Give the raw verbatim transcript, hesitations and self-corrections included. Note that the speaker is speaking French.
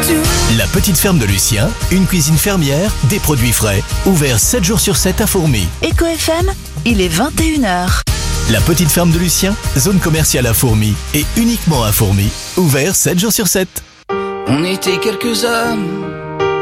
La petite ferme de Lucien, une cuisine fermière, des produits frais. Ouvert sept jours sur sept à Fourmies. Eco F M, il est vingt et une heures. La petite ferme de Lucien, zone commerciale à Fourmies. Et uniquement à Fourmies. Ouvert sept jours sur sept. On était quelques hommes